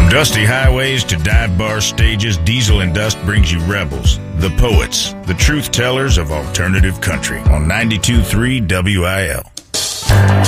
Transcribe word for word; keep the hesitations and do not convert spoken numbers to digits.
dusty highways to dive bar stages, Diesel and Dust brings you Rebels, the poets, the truth tellers of alternative country on ninety-two point three W I L.